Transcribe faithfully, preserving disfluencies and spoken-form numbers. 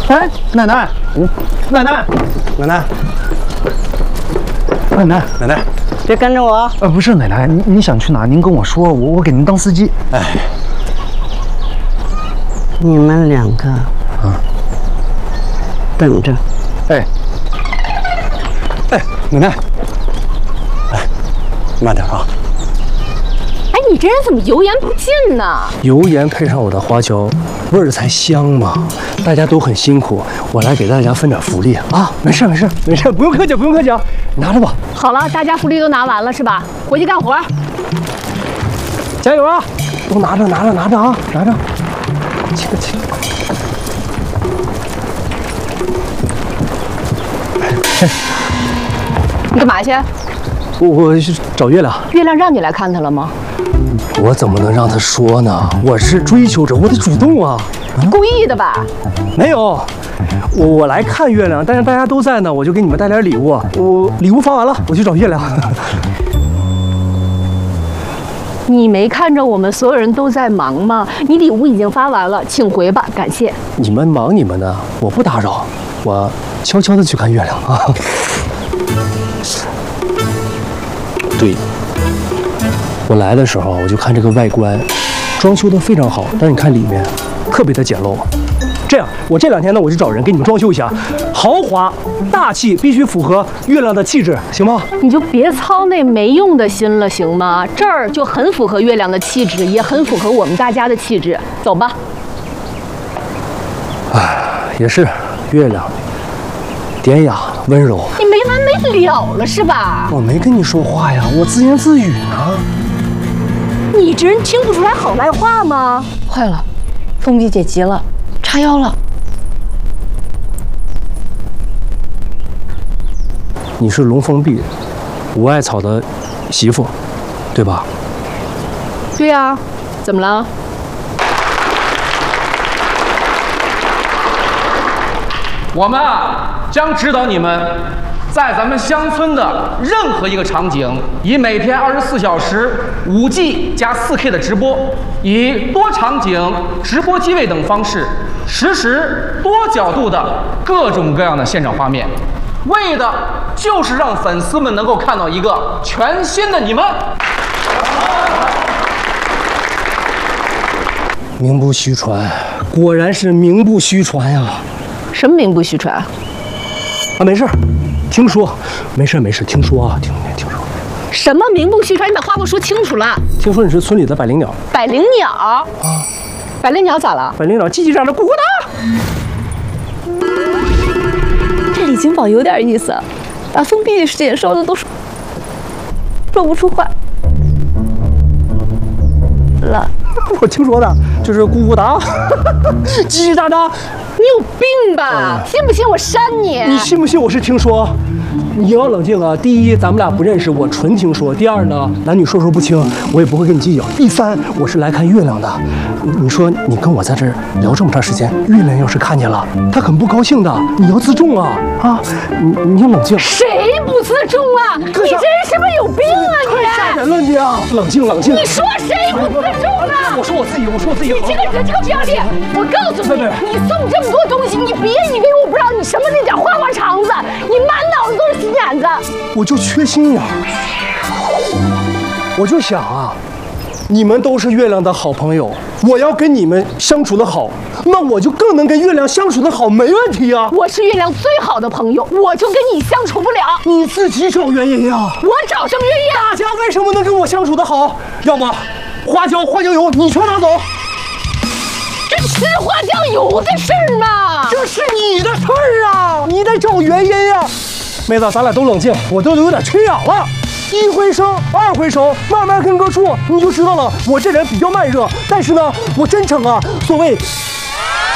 哎，奶奶，嗯，奶奶，奶奶，奶奶，奶奶， 别跟着我。 呃，不是奶奶，你你想去哪？您跟我说，我我给您当司机。哎， 你们两个啊，等着。 哎，哎，奶奶，哎，慢点啊。 哎，你这人怎么油盐不进呢？ 油盐配上我的花椒，味儿才香嘛！大家都很辛苦，我来给大家分点福利啊！没事没事没事，不用客气不用客气啊，拿着吧。 好了，大家福利都拿完了是吧？回去干活， 加油啊！都拿着拿着拿着啊，拿着。这个这个。 你干嘛去？ 我我去找月亮。 月亮让你来看他了吗？ 我怎么能让他说呢？我是追求者，我得主动啊！ 故意的吧？ 没有，我我来看月亮，但是大家都在呢，我就给你们带点礼物。我礼物发完了，我去找月亮。 你没看着我们所有人都在忙吗？你礼物已经发完了，请回吧，感谢。 你们忙你们的，我不打扰，我悄悄的去看月亮啊。对。 我来的时候，我就看这个外观，装修的非常好，但是你看里面，特别的简陋。这样，我这两天呢，我就找人给你们装修一下，豪华大气，必须符合月亮的气质，行吗？ 你就别操那没用的心了，行吗？这儿就很符合月亮的气质，也很符合我们大家的气质。走吧。 哎，也是，月亮典雅温柔。 你没完没了了是吧？ 我没跟你说话呀，我自言自语呢。 你这人听不出来好赖话吗？ 坏了，凤碧姐急了，叉腰了。 你是龙凤碧，吴艾草的媳妇，对吧？ 对呀、啊，怎么了？ 我们啊，将指导你们。 在咱们乡村的任何一个场景，以每天二十四小时五 G 加四 K 的直播，以多场景、直播机位等方式，实时多角度的各种各样的现场画面，为的就是让粉丝们能够看到一个全新的你们。 名不虚传，果然是名不虚传呀！ 什么名不虚传？ 啊，没事。 听说，没事没事，听说啊，听听说。 什么名不虚传？你把话给我说清楚了。 听说你是村里的百灵鸟。 百灵鸟啊？百灵鸟咋了？ 百灵鸟叽叽喳喳，咕咕哒。这李金宝有点意思，把封闭的事情说的都说说不出话了。 我听说的，就是咕咕哒，叽叽喳喳。 你有病吧？信不信我扇你？ 你信不信我是听说？你要冷静啊！第一，咱们俩不认识，我纯听说；第二呢，男女授受不亲，我也不会跟你计较；第三，我是来看月亮的。你说你跟我在这儿聊这么长时间，月亮要是看见了，他很不高兴的。你要自重啊！啊，你你要冷静。 谁不自重啊？你这人是不是有病啊你？ 太吓人了你啊！冷静冷静。 你说谁不自重啊？ 我说我自己，我说我自己。 你这个人这个不要脸！我告诉你，你送这么多东西，你别以为我不知道你什么那点花花肠子，你满脑子都是心眼子。 我就缺心眼儿，我就想啊，你们都是月亮的好朋友，我要跟你们相处的好，那我就更能跟月亮相处的好，没问题啊。 我是月亮最好的朋友，我就跟你相处不了。 你自己找原因呀！ 我找什么原因？ 大家为什么能跟我相处的好？要么花椒、花椒油，你全拿走。 这吃花椒油的事儿吗？ 这是你的事儿啊，你得找原因呀。妹子，咱俩都冷静，我都有点缺氧了。一回生，二回熟，慢慢跟个处，你就知道了。我这人比较慢热，但是呢，我真诚啊。所谓